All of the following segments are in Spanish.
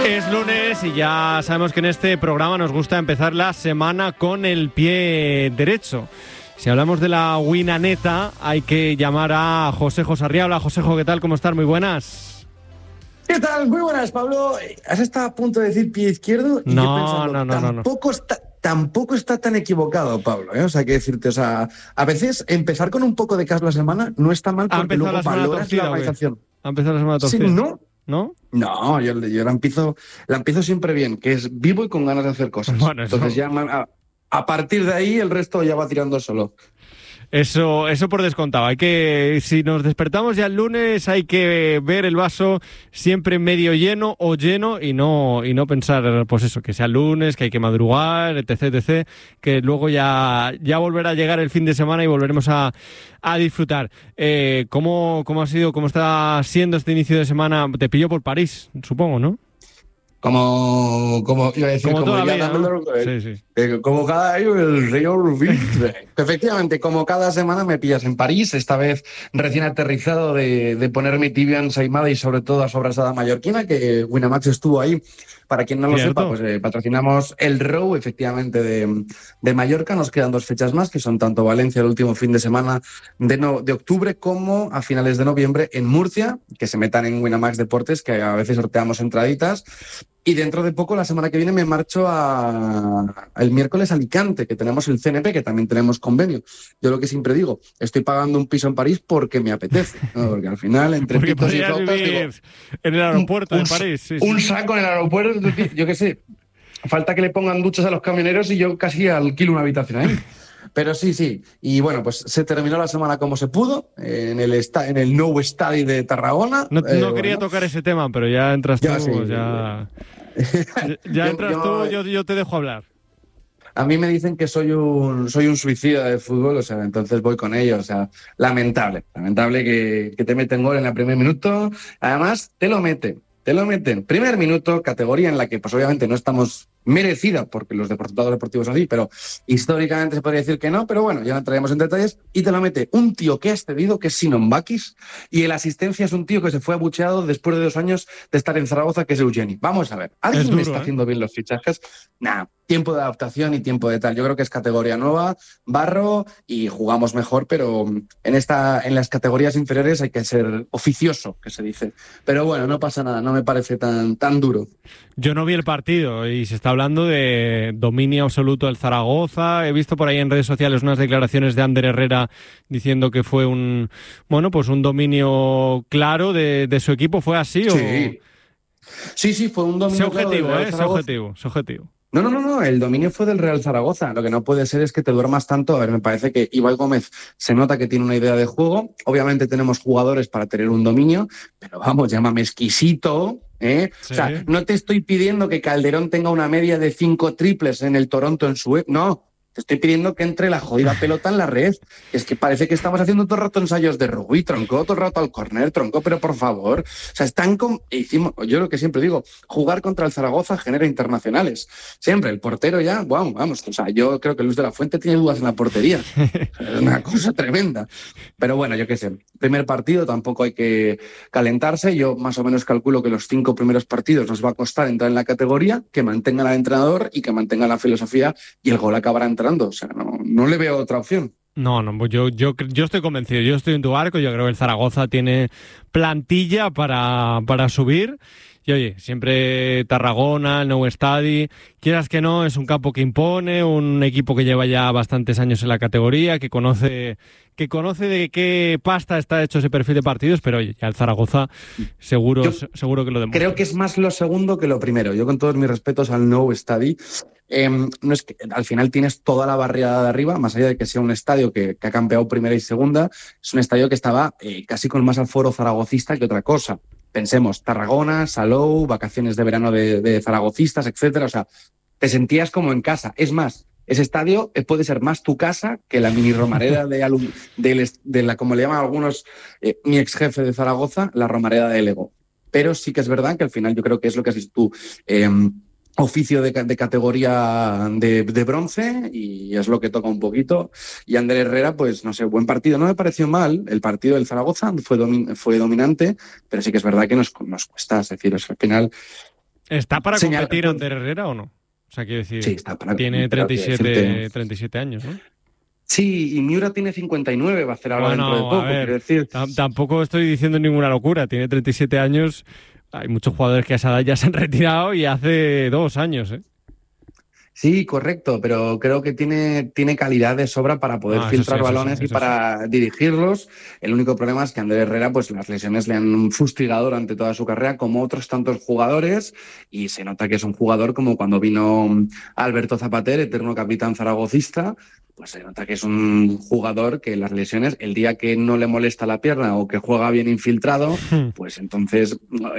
Es lunes y ya sabemos que en este programa nos gusta empezar la semana con el pie derecho. Si hablamos de la Winaneta, hay que llamar a Josejo Sarriá. Hola, Josejo, ¿qué tal? ¿Cómo estás? Muy buenas. ¿Qué tal? Muy buenas, Pablo. ¿Has estado a punto de decir pie izquierdo? Y No. Tampoco está tan equivocado, Pablo, ¿eh? O sea, hay que decirte, o sea, a veces empezar con un poco de caos la semana no está mal porque luego valoras la organización. ¿Ha empezado la semana torcida? Sí, ¿no? ¿No? No, yo la empiezo siempre bien, que es vivo y con ganas de hacer cosas. Bueno, entonces ya a partir de ahí el resto ya va tirando solo. Eso por descontado. Si nos despertamos ya el lunes, hay que ver el vaso siempre medio lleno o lleno y no pensar, pues eso, que sea lunes, que hay que madrugar, etc, que luego ya volverá a llegar el fin de semana y volveremos a disfrutar. ¿Cómo ha sido, cómo está siendo este inicio de semana? Te pilló por París, supongo, ¿no? Como iba a decir, como toda la vida, ¿no? Sí. Como cada año el señor Vintre. Efectivamente, como cada semana me pillas en París, esta vez recién aterrizado de poner mi tibia ensaimada y sobre todo a sobrasada mallorquina, que Winamax estuvo ahí. Para quien no lo sepa, pues patrocinamos el Row, efectivamente, de Mallorca. Nos quedan 2 fechas más, que son tanto Valencia el último fin de semana de octubre como a finales de noviembre en Murcia, que se metan en Winamax Deportes, que a veces sorteamos entraditas. Y dentro de poco, la semana que viene, me marcho el miércoles a Alicante, que tenemos el CNP, que también tenemos convenio. Yo lo que siempre digo, estoy pagando un piso en París porque me apetece, ¿no? Porque al final, entre pitos y flautas, digo, en el aeropuerto de París. Sí. Un saco en el aeropuerto, yo qué sé, falta que le pongan duchas a los camioneros y yo casi alquilo una habitación ahí. Pero sí. Y bueno, pues se terminó la semana como se pudo, en el Nou Estadi de Tarragona. No quería tocar ese tema, pero ya entras tú, yo te dejo hablar. A mí me dicen que soy un suicida de fútbol, o sea, entonces voy con ello, o sea, lamentable que te meten gol en el primer minuto, además te lo meten. Primer minuto, categoría en la que pues obviamente no estamos merecida, porque los resultados deportivos así, pero históricamente se podría decir que no, pero bueno, ya no entraremos en detalles, y te lo mete un tío que has cedido, que es Sinon Bakis, y el asistencia es un tío que se fue abucheado después de 2 años de estar en Zaragoza, que es Eugeni. Vamos a ver, ¿alguien me está haciendo bien los fichajes? Nah, tiempo de adaptación y tiempo de tal. Yo creo que es categoría nueva, barro, y jugamos mejor, pero en las categorías inferiores hay que ser oficioso, que se dice. Pero bueno, no pasa nada, no me parece tan duro. Yo no vi el partido y se está hablando de dominio absoluto del Zaragoza. He visto por ahí en redes sociales unas declaraciones de Ander Herrera diciendo que fue un dominio claro de su equipo. ¿Fue así? Sí, fue un dominio claro. Ese objetivo. No, el dominio fue del Real Zaragoza. Lo que no puede ser es que te duermas tanto. A ver, me parece que Ibai Gómez se nota que tiene una idea de juego. Obviamente tenemos jugadores para tener un dominio, pero vamos, llámame exquisito, ¿eh? Sí. O sea, no te estoy pidiendo que Calderón tenga una media de 5 triples en el Toronto en su... No, te estoy pidiendo que entre la jodida pelota en la red. Es que parece que estamos haciendo todo el rato ensayos de rugby, tronco, todo el rato al córner, tronco, pero por favor. O sea, yo lo que siempre digo, jugar contra el Zaragoza genera internacionales. Siempre, el portero ya, vamos. O sea, yo creo que Luis de la Fuente tiene dudas en la portería. Es una cosa tremenda. Pero bueno, yo qué sé, primer partido tampoco hay que calentarse. Yo más o menos calculo que los 5 primeros partidos nos va a costar entrar en la categoría, que mantengan al entrenador y que mantengan la filosofía, y el gol acabará entrando. O sea, no le veo otra opción. No, pues yo estoy convencido. Yo estoy en tu barco. Yo creo que el Zaragoza tiene plantilla para subir. Y oye, siempre Tarragona, el Nou Estadi, quieras que no, es un campo que impone, un equipo que lleva ya bastantes años en la categoría, que conoce de qué pasta está hecho ese perfil de partidos, pero oye, ya el Zaragoza seguro que lo demuestra. Creo que es más lo segundo que lo primero. Yo, con todos mis respetos al Nou Estadi, no es que al final tienes toda la barriada de arriba, más allá de que sea un estadio que ha campeado primera y segunda, es un estadio que estaba casi con más aforo zaragocista que otra cosa. Pensemos, Tarragona, Salou, vacaciones de verano de zaragocistas, etcétera. O sea, te sentías como en casa. Es más, ese estadio puede ser más tu casa que la mini Romareda de la, como le llaman algunos, mi ex jefe de Zaragoza, la Romareda de Lego. Pero sí que es verdad que al final yo creo que es lo que has dicho tú, oficio de categoría de bronce, y es lo que toca un poquito. Y Ander Herrera, pues no sé, buen partido. No me pareció mal el partido del Zaragoza, fue dominante, pero sí que es verdad que nos cuesta. Es decir, al final ¿Está para competir Ander Herrera o no? O sea, quiero decir, sí, está para tiene 37 años, ¿no? Sí, y Miura tiene 59, va a hacer ahora dentro de poco. A ver, quiero decir. Tampoco estoy diciendo ninguna locura. Tiene 37 años. Hay muchos jugadores que a esa edad ya se han retirado y hace 2 años, ¿eh? Sí, correcto, pero creo que tiene calidad de sobra para poder filtrar balones y para dirigirlos. El único problema es que Ander Herrera, pues las lesiones le han fustigado durante toda su carrera, como otros tantos jugadores, y se nota que es un jugador como cuando vino Alberto Zapater, eterno capitán zaragocista. Pues se nota que es un jugador que las lesiones, el día que no le molesta la pierna o que juega bien infiltrado, pues entonces,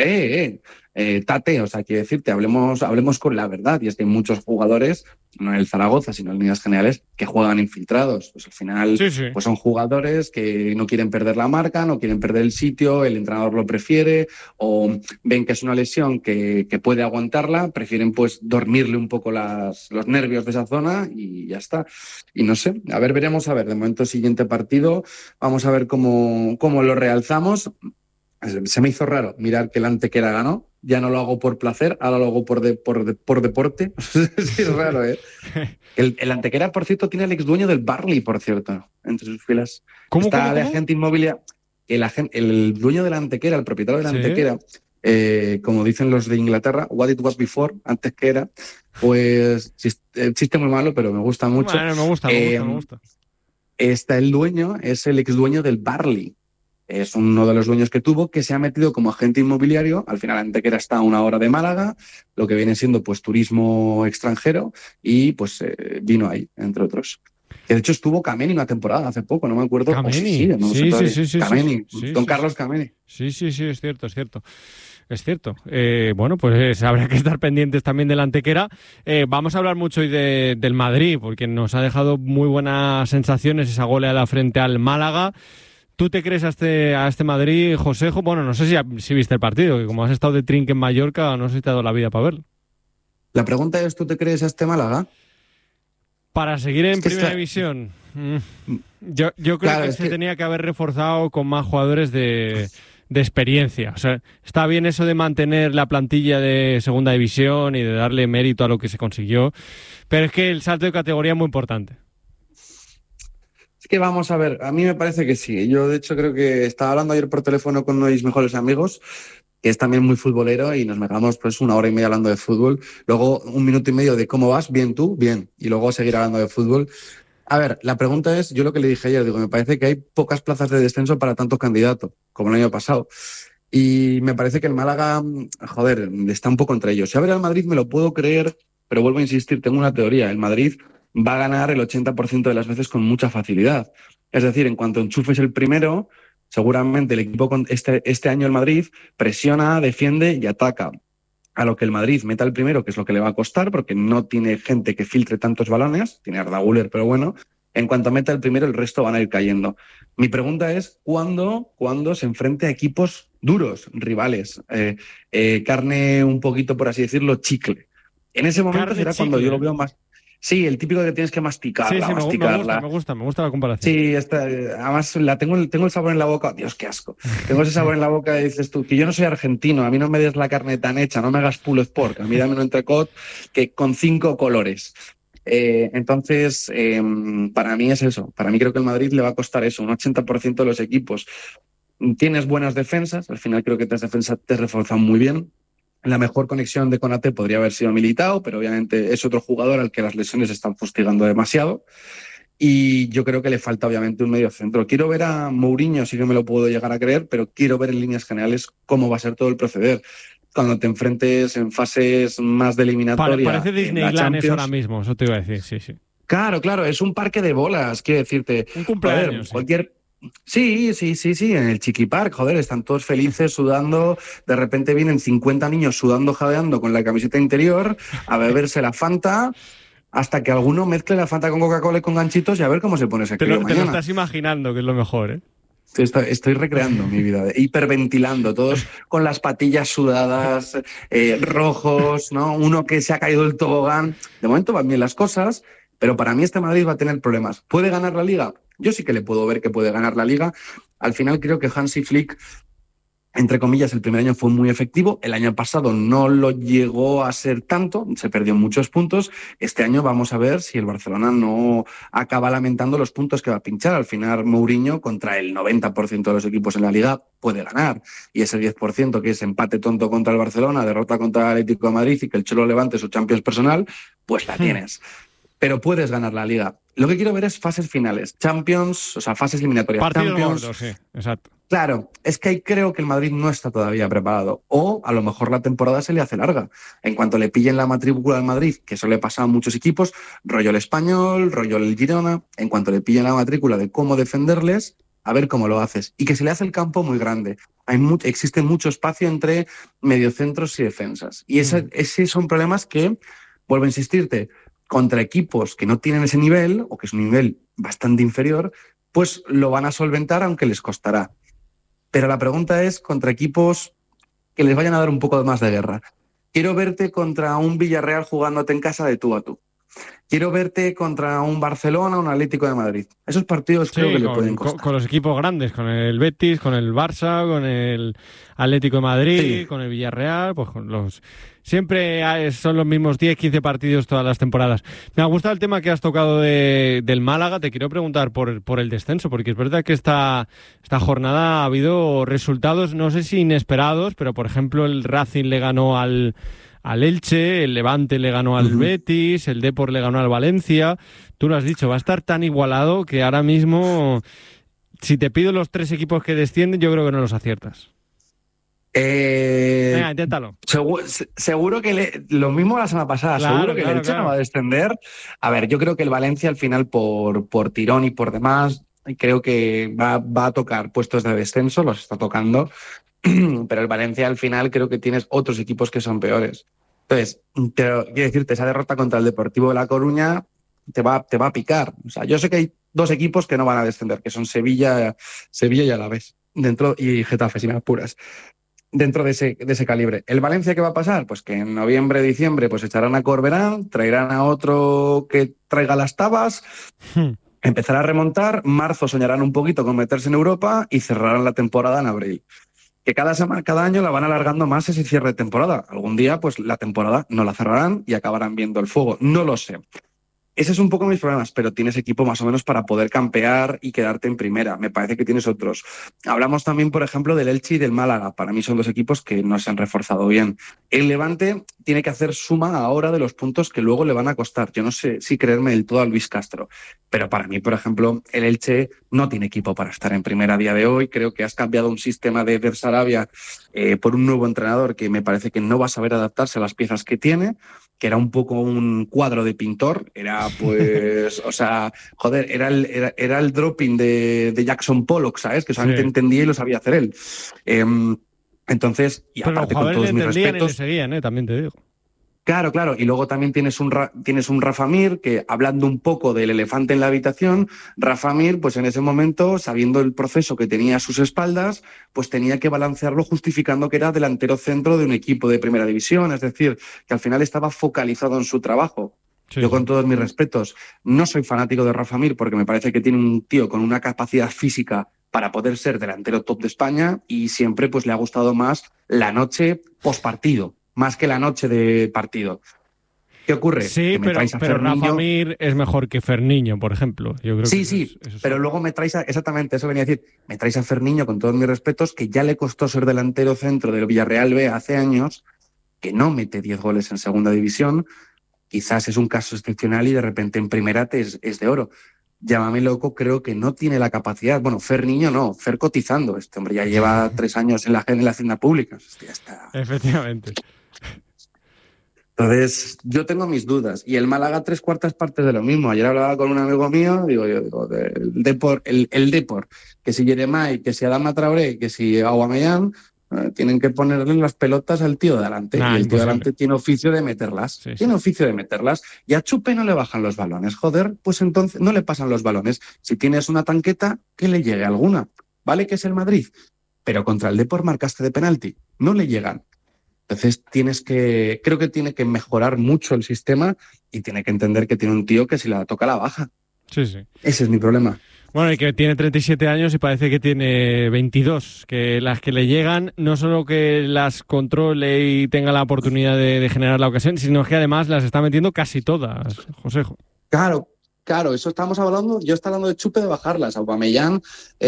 tate, o sea, quiero decirte, hablemos con la verdad. Y es que hay muchos jugadores, no en el Zaragoza, sino en líneas generales, que juegan infiltrados. Pues al final, pues son jugadores que no quieren perder la marca, no quieren perder el sitio, el entrenador lo prefiere, o ven que es una lesión que puede aguantarla, prefieren pues dormirle un poco los nervios de esa zona y ya está. Y no sé, veremos, de momento siguiente partido, vamos a ver cómo lo realzamos. Se me hizo raro mirar que el Antequera ganó. Ya no lo hago por placer, ahora lo hago por deporte. Sí, es raro, ¿eh? El Antequera, por cierto, tiene el ex dueño del Barley, por cierto, entre sus filas. ¿Cómo? De agente inmobiliario. El dueño de la Antequera, el propietario de la Antequera, como dicen los de Inglaterra, what it was before, antes que era, pues chiste muy malo, pero me gusta mucho. Bueno, me gusta. El dueño es el ex dueño del Barley. Es uno de los dueños que tuvo, que se ha metido como agente inmobiliario. Al final, Antequera está a 1 hora de Málaga, lo que viene siendo pues turismo extranjero, y pues vino ahí, entre otros. Que de hecho estuvo Kameni una temporada hace poco, no me acuerdo. Kameni, sí. Kameni, don Carlos Kameni. Sí, es cierto. Es cierto. Bueno, pues habrá que estar pendientes también del Antequera. Vamos a hablar mucho hoy del Madrid, porque nos ha dejado muy buenas sensaciones esa goleada frente al Málaga. ¿Tú te crees a este Madrid, Josejo? Bueno, no sé si viste el partido, que como has estado de trinque en Mallorca, no sé si te ha dado la vida para verlo. La pregunta es, ¿tú te crees a este Málaga? Para seguir en primera división. Yo creo que se tenía que haber reforzado con más jugadores de experiencia. O sea, está bien eso de mantener la plantilla de segunda división y de darle mérito a lo que se consiguió, pero es que el salto de categoría es muy importante. Es que vamos a ver, a mí me parece que sí. Yo, de hecho, creo que estaba hablando ayer por teléfono con uno de mis mejores amigos, que es también muy futbolero, y nos pegamos pues 1 hora y media hablando de fútbol. Luego 1 minuto y medio de ¿cómo vas? Bien, tú, bien. Y luego seguir hablando de fútbol. A ver, la pregunta es, yo lo que le dije ayer, me parece que hay pocas plazas de descenso para tantos candidatos, como el año pasado. Y me parece que el Málaga, está un poco entre ellos. Si a ver al Madrid me lo puedo creer, pero vuelvo a insistir, tengo una teoría. El Madrid va a ganar el 80% de las veces con mucha facilidad. Es decir, en cuanto enchufes el primero, seguramente el equipo este año el Madrid presiona, defiende y ataca. A lo que el Madrid meta el primero, que es lo que le va a costar, porque no tiene gente que filtre tantos balones, tiene Arda Güler, pero bueno, en cuanto meta el primero, el resto van a ir cayendo. Mi pregunta es, ¿cuándo se enfrente a equipos duros, rivales, carne un poquito, por así decirlo, chicle? En ese momento carne será chicle. Cuando yo lo veo más... Sí, el típico que tienes que masticarla. Sí, me gusta la comparación. Sí, además tengo el sabor en la boca. Dios, qué asco. Tengo ese sabor en la boca y dices tú, que yo no soy argentino, a mí no me des la carne tan hecha, no me hagas pulled pork, a mí dame un entrecot que con 5 colores. Entonces, para mí es eso. Para mí creo que el Madrid le va a costar eso, un 80% de los equipos. Tienes buenas defensas, al final creo que las defensas te reforzan muy bien. La mejor conexión de Konaté podría haber sido Militao, pero obviamente es otro jugador al que las lesiones están fustigando demasiado. Y yo creo que le falta obviamente un medio centro. Quiero ver a Mourinho, sí que me lo puedo llegar a creer, pero quiero ver en líneas generales cómo va a ser todo el proceder. Cuando te enfrentes en fases más de eliminatoria. Parece Disneyland eso ahora mismo, eso te iba a decir, sí. Claro, es un parque de bolas, quiero decirte. Un cumpleaños. Cualquier... Sí, en el Chiqui Park, están todos felices, sudando, de repente vienen 50 niños sudando, jadeando con la camiseta interior, a beberse la Fanta, hasta que alguno mezcle la Fanta con Coca-Cola y con ganchitos y a ver cómo se pone ese crío mañana. Te lo estás imaginando, que es lo mejor, ¿eh? Estoy recreando mi vida, hiperventilando, todos con las patillas sudadas, rojos, ¿no? Uno que se ha caído del tobogán. De momento van bien las cosas, pero para mí este Madrid va a tener problemas. ¿Puede ganar la Liga? Yo sí que le puedo ver que puede ganar la Liga. Al final creo que Hansi Flick entre comillas, el primer año fue muy efectivo, el año pasado no lo llegó a ser tanto, se perdió muchos puntos. Este año vamos a ver si el Barcelona no acaba lamentando los puntos que va a pinchar. Al final, Mourinho, contra el 90% de los equipos en la Liga, puede ganar. Y ese 10% que es empate tonto contra el Barcelona, derrota contra el Atlético de Madrid y que el Cholo levante su Champions personal, pues la tienes. Pero puedes ganar la Liga. Lo que quiero ver es fases finales, Champions, o sea, fases eliminatorias. Partidos Champions, gordos, sí, exacto. Claro, es que ahí creo que el Madrid no está todavía preparado. O a lo mejor la temporada se le hace larga. En cuanto le pillen la matrícula al Madrid, que eso le pasa a muchos equipos, rollo el Español, rollo el Girona, en cuanto le pillen la matrícula de cómo defenderles, a ver cómo lo haces. Y que se le hace el campo muy grande. Existe mucho espacio entre mediocentros y defensas. Y esos son problemas que, vuelvo a insistirte, contra equipos que no tienen ese nivel, o que es un nivel bastante inferior, pues lo van a solventar aunque les costará. Pero la pregunta es contra equipos que les vayan a dar un poco más de guerra. Quiero verte contra un Villarreal jugándote en casa de tú a tú. Quiero verte contra un Barcelona, un Atlético de Madrid. Esos partidos creo que le pueden costar. Con los equipos grandes, con el Betis, con el Barça, con el Atlético de Madrid, con el Villarreal, pues con los... Siempre son los mismos 10, 15 partidos todas las temporadas. Me ha gustado el tema que has tocado del Málaga. Te quiero preguntar por el descenso, porque es verdad que esta jornada ha habido resultados, no sé si inesperados, pero por ejemplo el Racing le ganó al Elche, el Levante le ganó al Betis, el Depor le ganó al Valencia. Tú lo has dicho, va a estar tan igualado que ahora mismo, si te pido los 3 equipos que descienden, yo creo que no los aciertas. Venga, inténtalo. Seguro que lo mismo la semana pasada, claro, seguro que el Elche no va a descender. A ver, yo creo que el Valencia al final por tirón y por demás, creo que va a tocar puestos de descenso, los está tocando, pero el Valencia al final creo que tienes otros equipos que son peores. Entonces, quiero decirte, esa derrota contra el Deportivo de La Coruña te va a picar. O sea, yo sé que hay 2 equipos que no van a descender, que son Sevilla y Alavés, y Getafe, si me apuras. Dentro de ese calibre. ¿El Valencia qué va a pasar? Pues que en noviembre, diciembre, pues echarán a Corberán, traerán a otro que traiga las tabas, empezará a remontar, marzo soñarán un poquito con meterse en Europa y cerrarán la temporada en abril. Que cada año la van alargando más ese cierre de temporada. Algún día, pues la temporada no la cerrarán y acabarán viendo el fuego. No lo sé. Ese es un poco mis problemas, pero tienes equipo más o menos para poder campear y quedarte en primera. Me parece que tienes otros. Hablamos también, por ejemplo, del Elche y del Málaga. Para mí son 2 equipos que no se han reforzado bien. El Levante tiene que hacer suma ahora de los puntos que luego le van a costar. Yo no sé si creerme del todo a Luis Castro, pero para mí, por ejemplo, el Elche no tiene equipo para estar en primera a día de hoy. Creo que has cambiado un sistema de Bersarabia por un nuevo entrenador que me parece que no va a saber adaptarse a las piezas que tiene, que era un poco un cuadro de pintor, era pues, o sea, joder, era el dropping de Jackson Pollock, ¿sabes? Que solamente entendía y lo sabía hacer él. Entonces, y pero aparte con todos mis respetos... Y le seguían, también te digo. Claro. Y luego también tienes un Rafa Mir que, hablando un poco del elefante en la habitación, Rafa Mir, pues en ese momento, sabiendo el proceso que tenía a sus espaldas, pues tenía que balancearlo justificando que era delantero centro de un equipo de primera división. Es decir, que al final estaba focalizado en su trabajo. Sí. Yo, con todos mis respetos, no soy fanático de Rafa Mir porque me parece que tiene un tío con una capacidad física para poder ser delantero top de España y siempre pues le ha gustado más la noche postpartido, más que la noche de partido. ¿Qué ocurre? Sí, pero Rafa Mir es mejor que Ferniño, por ejemplo. Yo creo sí, que eso pero luego me traes exactamente, eso venía a decir, me traes a Ferniño, con todos mis respetos, que ya le costó ser delantero centro del Villarreal B hace años, que no mete 10 goles en segunda división. Quizás es un caso excepcional y de repente en primera es de oro. Llámame loco, creo que no tiene la capacidad. Bueno, Ferniño no, Fer cotizando. Este hombre ya lleva 3 años en la hacienda pública. Ya está. Efectivamente. Entonces, yo tengo mis dudas. Y el Málaga 3/4 partes de lo mismo. Ayer hablaba con un amigo mío, digo, el Depor, que si Jeremai, que si Adama Traoré, que si Aubameyang, tienen que ponerle las pelotas al tío de delante. Y el tío de delante tiene oficio de meterlas. Sí. Tiene oficio de meterlas. Y a Chupe no le bajan los balones. Joder, pues entonces no le pasan los balones. Si tienes una tanqueta, que le llegue alguna. Vale que es el Madrid, pero contra el Depor marcaste de penalti. No le llegan. Entonces creo que tiene que mejorar mucho el sistema y tiene que entender que tiene un tío que si la toca la baja. Sí. Ese es mi problema. Bueno, y que tiene 37 años y parece que tiene 22, que las que le llegan no solo que las controle y tenga la oportunidad de generar la ocasión, sino que además las está metiendo casi todas, Josejo. Claro, eso estamos hablando, yo estoy hablando de chupe de bajarlas. Aubameyang,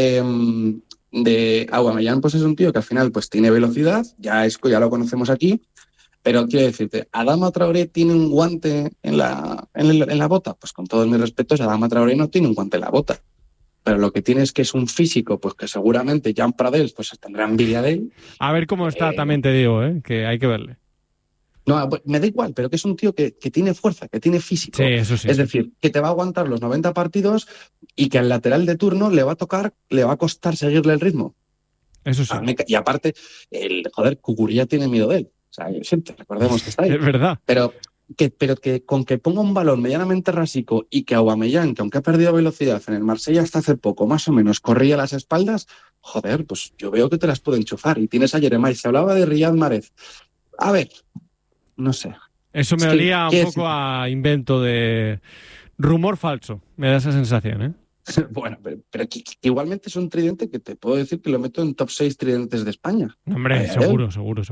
pues es un tío que al final pues tiene velocidad, ya lo conocemos aquí, pero quiero decirte, ¿Adama Traoré tiene un guante en la bota? Pues con todos mis respetos, Adama Traoré no tiene un guante en la bota. Pero lo que tiene es que es un físico, pues que seguramente Jean Pradels pues tendrá envidia de él. A ver cómo está, también te digo, que hay que verle. No, me da igual, pero que es un tío que tiene fuerza, que tiene físico. Sí, eso sí. Es decir, que te va a aguantar los 90 partidos y que al lateral de turno le va a costar seguirle el ritmo. Eso sí. Y aparte, Cucurella tiene miedo de él. O sea, recordemos que está ahí. Es verdad. Pero que con que ponga un balón medianamente rásico y que Aubameyang, que aunque ha perdido velocidad en el Marsella hasta hace poco, más o menos, corría a las espaldas, pues yo veo que te las puede enchufar. Y tienes a Jeremai, se hablaba de Riyad Mahrez. A ver, no sé. Eso me olía un poco a invento de rumor falso. Me da esa sensación, ¿eh? Bueno, pero que igualmente es un tridente que te puedo decir que lo meto en top 6 tridentes de España. Hombre, seguro.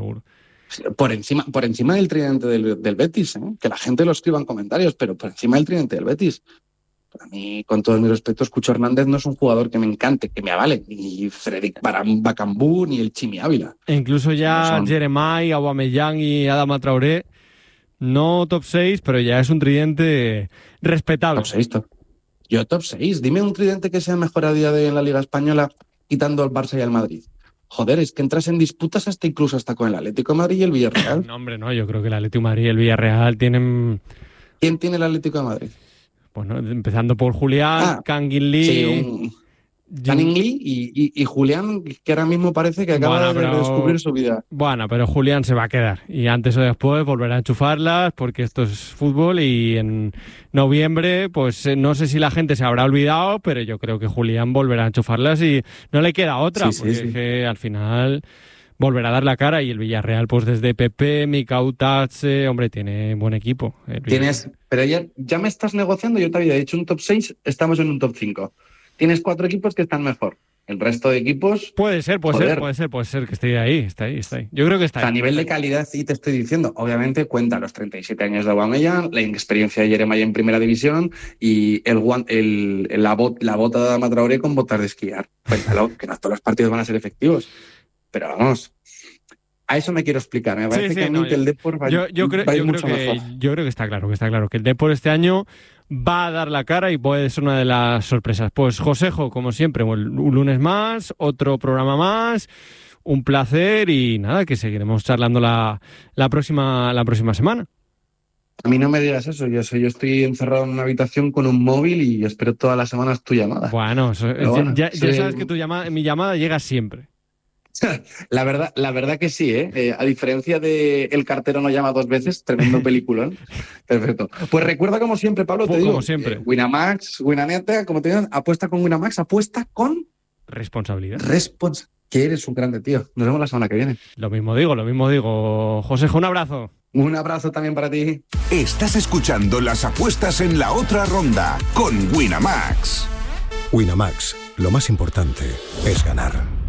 Por encima del tridente del Betis, ¿eh? Que la gente lo escriba en comentarios, pero por encima del tridente del Betis. Para mí, con todo mi respeto, Cucho Hernández no es un jugador que me encante, que me avale, ni Frederic Bakambu, ni el Chimi Ávila. E incluso ya Jeremai, Aubameyang y Adama Traoré, no top 6, pero ya es un tridente respetable. Top 6, Yo top 6. Dime un tridente que sea mejor a día de hoy en la Liga Española, quitando al Barça y al Madrid. Joder, es que entras en disputas incluso hasta con el Atlético de Madrid y el Villarreal. No, hombre, no, yo creo que el Atlético de Madrid y el Villarreal tienen... ¿Quién tiene el Atlético de Madrid? Bueno, empezando por Julián, Kangin Lee... Sí, Kangin Lee y Julián, que ahora mismo parece que acaba de descubrir su vida. Bueno, pero Julián se va a quedar y antes o después volverá a enchufarlas porque esto es fútbol y en noviembre, pues no sé si la gente se habrá olvidado, pero yo creo que Julián volverá a enchufarlas y no le queda otra, porque es que al final volverá a dar la cara y el Villarreal, pues desde Pepe, Mikau Tatse, hombre, tiene buen equipo. Pero ya me estás negociando, yo te había dicho un top 6, estamos en un top 5. Tienes 4 equipos que están mejor. El resto de equipos... Puede ser que esté ahí, está ahí. Yo creo que está ahí. A nivel de calidad, sí te estoy diciendo. Obviamente cuenta los 37 años de Aubameyang, la experiencia de Jeremai en primera división y la bota de Adama Traoré con botas de esquiar. Cuéntalo, que no todos los partidos van a ser efectivos. Pero vamos... A eso me quiero explicar. Me parece que el Depor va a ir mucho mejor. Yo creo que está claro que el Depor este año va a dar la cara y puede ser una de las sorpresas. Pues Josejo, como siempre, un lunes más, otro programa más, un placer y nada, que seguiremos charlando la próxima semana. A mí no me digas eso, yo estoy encerrado en una habitación con un móvil y espero todas las semanas tu llamada. Bueno, ya sabes que mi llamada llega siempre. La verdad que sí, ¿eh? A diferencia de El cartero no llama 2 veces, tremendo peliculón. Perfecto. Pues recuerda como siempre, Pablo, te digo. Como siempre. Winamax, Winaneta, como te digo, apuesta con Winamax, apuesta con... Responsabilidad. Que eres un grande, tío. Nos vemos la semana que viene. Lo mismo digo. Josejo, un abrazo. Un abrazo también para ti. Estás escuchando las apuestas en la otra ronda con Winamax. Winamax, lo más importante es ganar.